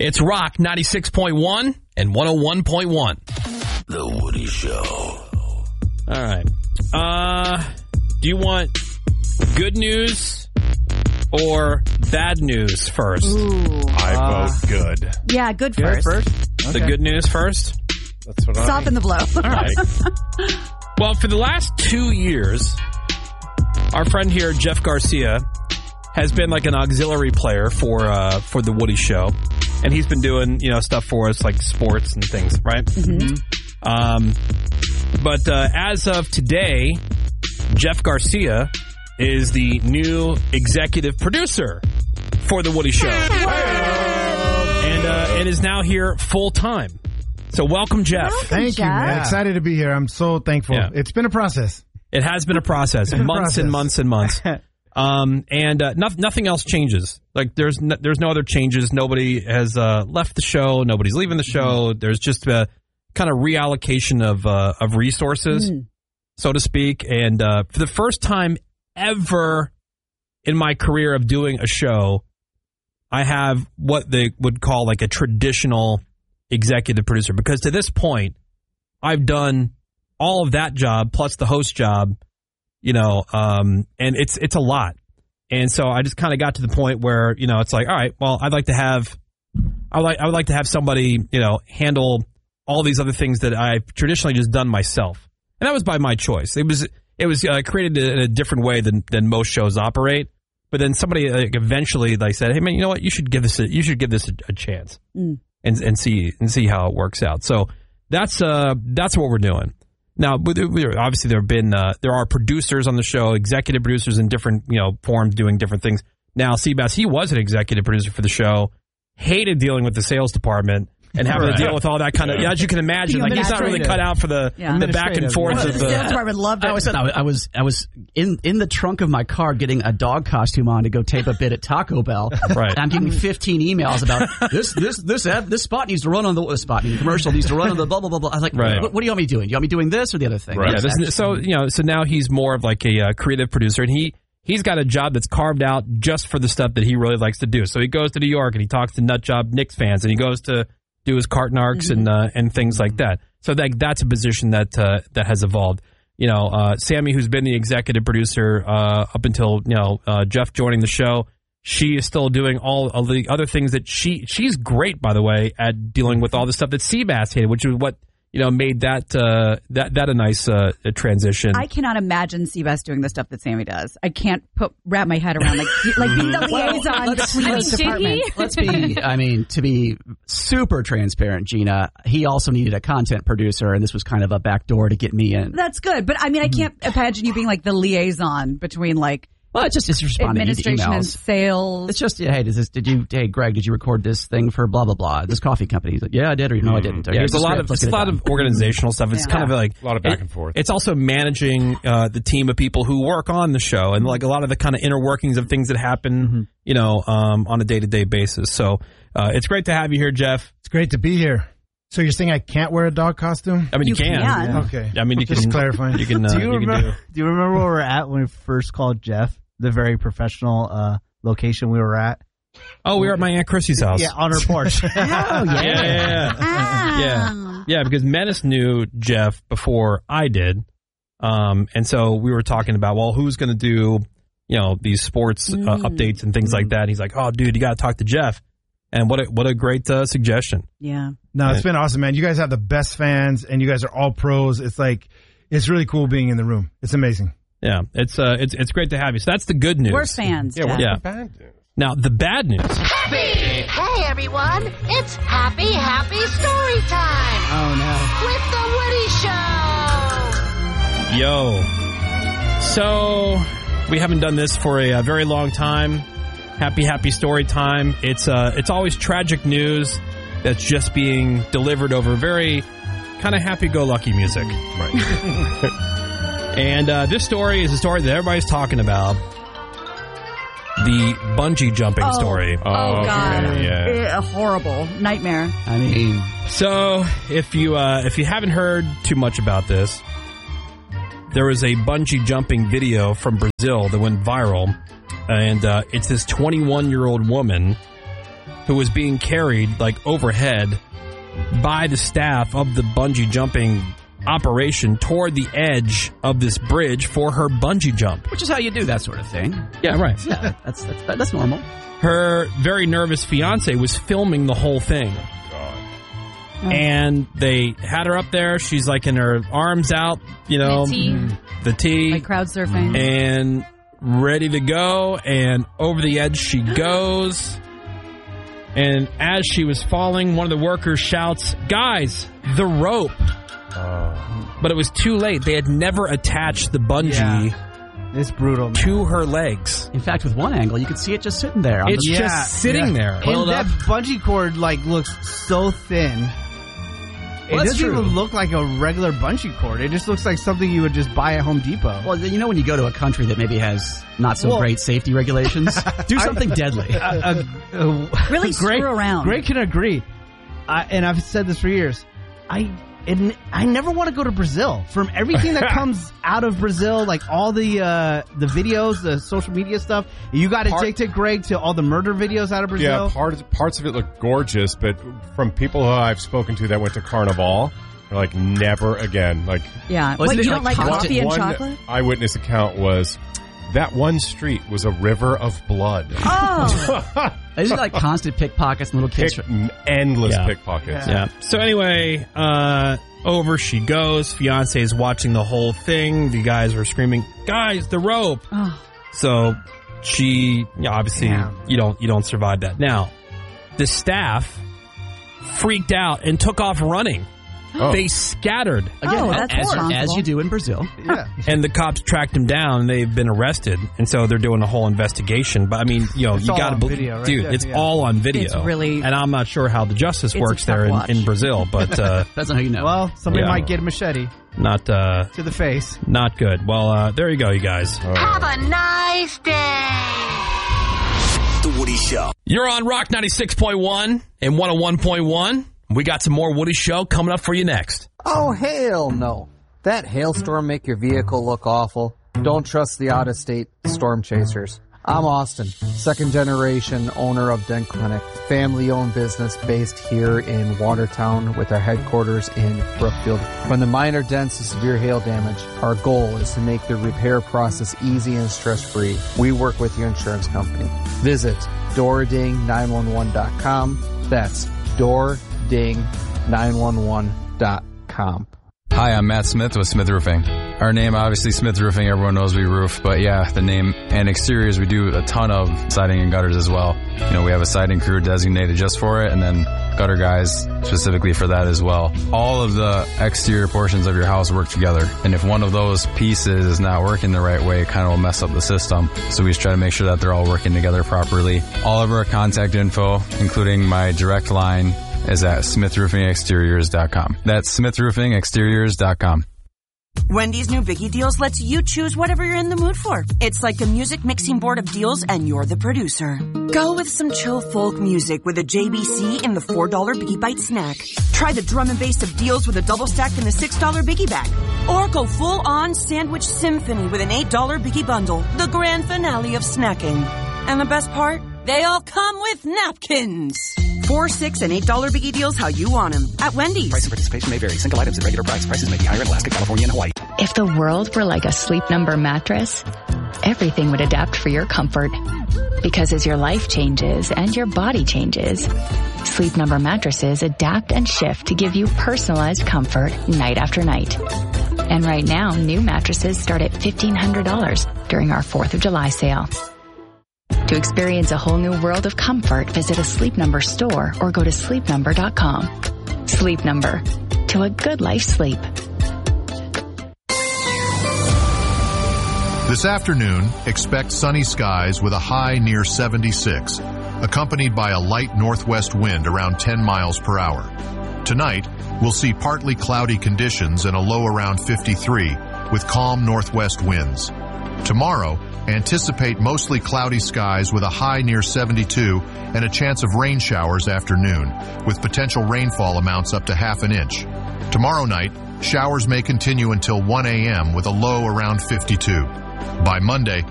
It's Rock 96.1 and 101.1. The Woody Show. All right. Do you want good news or bad news first? Ooh. I vote good. Yeah, good first. Okay. The good news first? That's what Soften the blow. All right. Well, for the last 2 years, our friend here, Jeff Garcia, has been like an auxiliary player for the Woody Show, and he's been doing stuff for us like sports and things, right? Mm-hmm. But as of today, Jeff Garcia is the new executive producer for the Woody Show, and is now here full time. So welcome, Jeff. Thank you, man. Excited to be here. I'm so thankful. Yeah. It's been a process. It has been a process. And months and months. Nothing else changes. Like there's no other changes. Nobody has left the show. Nobody's leaving the show. There's just a kind of reallocation of resources, so to speak. And for the first time ever in my career of doing a show, I have what they would call like a traditional executive producer, because to this point I've done all of that job plus the host job, and it's a lot. And so I just kind of got to the point where, it's like, all right, well, I would like to have somebody, handle all these other things that I've traditionally just done myself. And that was by my choice. It was created in a different way than most shows operate. But then somebody eventually said, hey man, you know what? You should give this a chance. And see how it works out. So that's what we're doing now. Obviously, there are producers on the show, executive producers in different forms doing different things. Now, Seabass, he was an executive producer for the show, hated dealing with the sales department and having to deal with all that kind of. As you can imagine, he's not really cut out for the back and forth of the sales department. Loved it. I always said I was in the trunk of my car getting a dog costume on to go tape a bit at Taco Bell. Right. And I'm getting 15 emails about this spot needs to run on the spot. The commercial needs to run on the blah blah blah blah. I was like, what do you want me doing? Do you want me doing this or the other thing? Right. Yeah, so now he's more of like a creative producer, and he's got a job that's carved out just for the stuff that he really likes to do. So he goes to New York and he talks to Nutjob Knicks fans, and he goes to do his cart narcs and things like that. So that's a position that has evolved. Sammy, who's been the executive producer up until Jeff joining the show, she is still doing all of the other things that she's great, by the way, at dealing with all the stuff that Seabass hated, which is what made that a nice transition. I cannot imagine Seabass doing the stuff that Sammy does. I can't wrap my head around being the liaison between those departments. Let's be, to be super transparent, Gina, he also needed a content producer, and this was kind of a backdoor to get me in. That's good, but I can't imagine you being like the liaison between well, it's just responding to administration emails. And sales. It's just, hey, Greg, did you record this thing for blah, blah, blah, this coffee company? He's like, yeah, I did, or no, I didn't. Yeah, it's a lot of organizational stuff. It's kind of like a lot of back and forth. It's also managing the team of people who work on the show and like a lot of the kind of inner workings of things that happen, on a day-to-day basis. So it's great to have you here, Jeff. It's great to be here. So you're saying I can't wear a dog costume? I mean, you can. Yeah. Okay. I mean, you just can clarifying. You can. Do you remember where we're at when we first called Jeff? The very professional location we were at. Oh, we were at my Aunt Chrissy's house. Yeah, on her porch. Yeah, because Menace knew Jeff before I did, and so we were talking about, well, who's going to do these sports updates and things like that. And he's like, oh, dude, you got to talk to Jeff. And what a great suggestion. Yeah. No, it's been awesome, man. You guys have the best fans, and you guys are all pros. It's really cool being in the room. It's amazing. Yeah, it's great to have you. So that's the good news. We're fans. Yeah, what's Yeah. the bad news? Now, the bad news. Happy! Hey, everyone! It's happy story time! Oh, With the Woody Show! Yo. So, we haven't done this for a very long time. Happy story time. It's always tragic news that's just being delivered over very kind of happy-go-lucky music. Right. And this story is a story that everybody's talking about. The bungee jumping story. Oh, God. Okay, yeah. Horrible. Nightmare. I mean, so if you haven't heard too much about this, there was a bungee jumping video from Brazil that went viral, and it's this 21-year-old woman who was being carried like overhead by the staff of the bungee jumping operation toward the edge of this bridge for her bungee jump. Which is how you do that sort of thing. Yeah, right. Yeah, that's normal. Her very nervous fiance was filming the whole thing. And they had her up there. She's like in her arms out, you know, the T. Like crowd surfing. And ready to go. And over the edge she goes. And as she was falling, one of the workers shouts, "Guys, the rope." But it was too late. They had never attached the bungee It's brutal, man. to her legs. In fact, with one angle, you can see it just sitting there. It's just sitting there. And that bungee cord looks so thin. It doesn't even look like a regular bungee cord. It just looks like something you would just buy at Home Depot. Well, you know when you go to a country that maybe has not so great safety regulations, do something deadly. Really screw around. Greg can agree. And I've said this for years. I never want to go to Brazil. From everything that comes out of Brazil, like all the videos, the social media stuff, you got addicted, Greg, to all the murder videos out of Brazil. Yeah, parts of it look gorgeous, but from people who I've spoken to that went to Carnival, they're like, never again. Like, yeah. What, you don't like coffee and chocolate? Eyewitness account was that one street was a river of blood. Oh. Isn't it like constant pickpockets and little kids? Endless pickpockets. Yeah. So anyway, over she goes. Fiance is watching the whole thing. The guys are screaming, "Guys, the rope!" Oh. So she, obviously, you don't survive that. Now, the staff freaked out and took off running. They scattered. Again, that's as you do in Brazil. Yeah. And the cops tracked them down, and they've been arrested. And so they're doing a whole investigation. But, I mean, you got to believe, video, right? dude, it's all on video. It's really... And I'm not sure how the justice works there in Brazil, but... That's not how you know. Well, somebody might get a machete not to the face. Not good. Well, there you go, you guys. Have a nice day. The Woody Show. You're on Rock 96.1 and 101.1. We got some more Woody Show coming up for you next. Oh, hell no. That hailstorm make your vehicle look awful? Don't trust the out-of-state storm chasers. I'm Austin, second generation owner of Dent Clinic, family-owned business based here in Watertown with our headquarters in Brookfield. From the minor dents to severe hail damage, our goal is to make the repair process easy and stress-free. We work with your insurance company. Visit DoorDing911.com. That's DoorDing911.com. Hi, I'm Matt Smith with Smith Roofing. Our name, obviously Smith Roofing, everyone knows we roof, but yeah, the name and exteriors, we do a ton of siding and gutters as well. You know, we have a siding crew designated just for it, and then gutter guys specifically for that as well. All of the exterior portions of your house work together, and if one of those pieces is not working the right way, it kind of will mess up the system. So we just try to make sure that they're all working together properly. All of our contact info, including my direct line, is at smithroofingexteriors.com. That's smithroofingexteriors.com. Wendy's new Biggie Deals lets you choose whatever you're in the mood for. It's like a music mixing board of deals, and you're the producer. Go with some chill folk music with a JBC in the $4 Biggie Bite snack. Try the drum and bass of deals with a double stack in the $6 Biggie bag. Or go full-on sandwich symphony with an $8 Biggie bundle, the grand finale of snacking. And the best part? They all come with napkins. $4, $6, and $8 Biggie Deals how you want them at Wendy's. Price and participation may vary. Single items at regular price. Prices may be higher in Alaska, California, and Hawaii. If the world were like a Sleep Number mattress, everything would adapt for your comfort. Because as your life changes and your body changes, Sleep Number mattresses adapt and shift to give you personalized comfort night after night. And right now, new mattresses start at $1,500 during our 4th of July sale. To experience a whole new world of comfort, visit a Sleep Number store or go to sleepnumber.com. Sleep Number. To a good life sleep. This afternoon, expect sunny skies with a high near 76, accompanied by a light northwest wind around 10 miles per hour. Tonight, we'll see partly cloudy conditions and a low around 53, with calm northwest winds. Tomorrow, anticipate mostly cloudy skies with a high near 72 and a chance of rain showers after noon, with potential rainfall amounts up to half an inch. Tomorrow night, showers may continue until 1 a.m. with a low around 52. By Monday,